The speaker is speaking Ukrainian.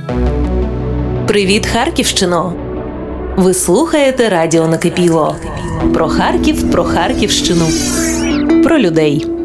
Привіт, Харківщино! Ви слухаєте радіо Накипіло. Про Харків, про Харківщину, про людей.